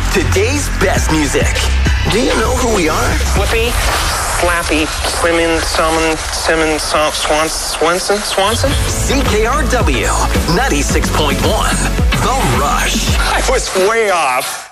today's best music. Do you know who we are? Flippy, Flappy, Swimming, Summon, Simmons, Swanson? CKRW 96.1, The Rush. I was way off.